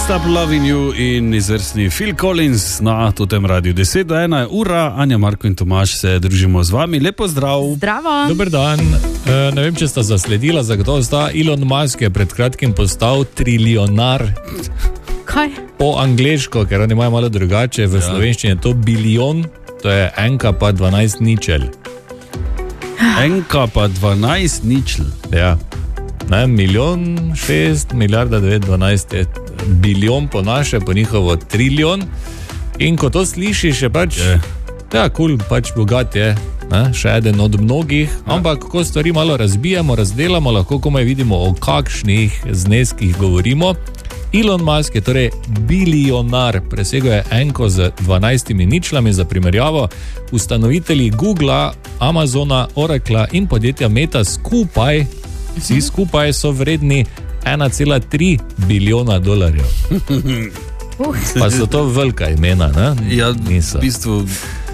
Stop Loving You in izvrstni Phil Collins na totem radiju. 10:01 je ura, Anja, Marko in Tomaž se družimo z vami. Lepo zdrav. Zdravo. Dober dan. Ne vem, če sta zasledila, zagotovo sta. Elon Musk je pred kratkim postal trilionar. Kaj? Po angleško, ker oni imajo malo drugače, v slovenščini je to bilijon, to je enka pa 12 ničel. Enka pa 12 ničel. Ja. Ne, 1 6 milijarda 912 je bilijon po naše, po njihovo trilijon. In ko to slišiš, je pač, ja, cool, pač bogat je, ne, še eden od mnogih, ampak ko stvari malo razbijamo, razdelamo, lahko komaj vidimo, o kakšnih zneskih govorimo. Elon Musk je torej bilijonar, presegel je enko z 12 ničlami. Za primerjavo, ustanovitelji Googla, Amazona, Oracla in podjetja Meta skupaj, vsi skupaj so vredni 1,3 bilijona dolarjev. Pa so to velika imena, ne? Ja, niso. V bistvu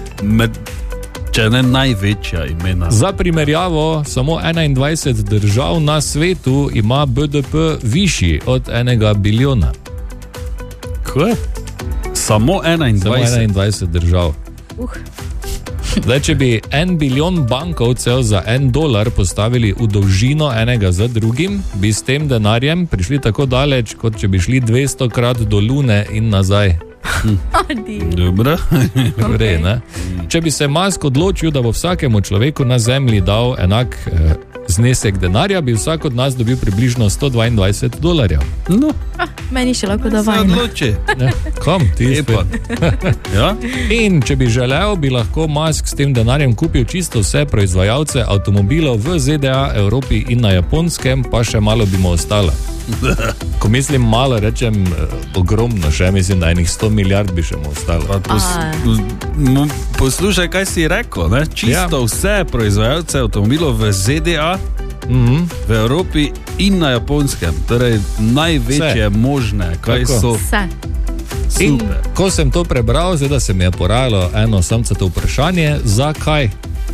če ne največja imena. Za primerjavo, samo 21 držav na svetu ima BDP višji od 1 bilijona. Kaj? Samo 21? Samo 21 držav. Zdaj, če bi 1 bilijon bankovcev za $1 postavili v dolžino enega za drugim, bi s tem denarjem prišli tako daleč, kot če bi šli 200 krat do Lune in nazaj. Dobro. Vrej, ne? Če bi se Musk odločil, da bo vsakemu človeku na zemlji dal enak znesek denarja, bi vsak od nas dobil približno $122. No. Meni še lahko da Se vajne. odloči. Kam? Ti Epa. Ja? In če bi želel, bi lahko Musk s tem denarjem kupil čisto vse proizvajalce avtomobilov v ZDA, Evropi in na Japonskem, pa še malo bi mu ostalo. Ko mislim malo, rečem ogromno, še mislim, da enih 100 milijard bi še mu ostalo. Poslušaj, kaj si rekel, ne? Čisto vse proizvajalce avtomobilov v ZDA, v Evropi in na Japonskem, torej največje možne, kaj Tako. so. Vse. In ko sem to prebral, zdaj da se mi je porajalo eno samcato vprašanje, zakaj?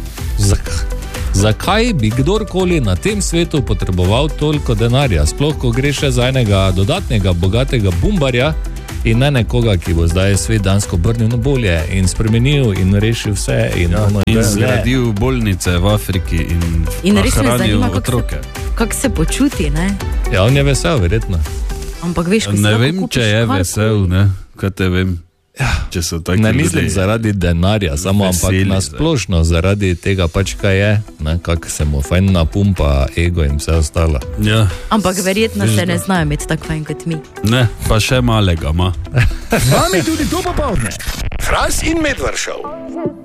Zakaj bi kdorkoli na tem svetu potreboval toliko denarja, sploh ko gre še za enega dodatnega bogatega bumbarja in ne nekoga, ki bo zdaj svet dansko obrnil na bolje in spremenil in rešil vse In zgradil bolnice v Afriki In res me nahranil zanima, otroke. kako se počuti, ne? Ja, on je vesel, verjetno. Ampak veš, ko si Ne lahko vem, kupiš če je karkoli. vesel, ne? Kaj te vem? Če so taki Ne mislim ljudje. zaradi denarja, samo ampak veseli nasplošno zaradi tega pač, kaj je, ne, kako se mu fajn napumpa ego in vse ostalo. Ja, Ampak verjetno se ne znajo imeti tako fajn kot mi. ne, pa še malega ima. Z vami tudi to popoldne. Fras in Medvard Show.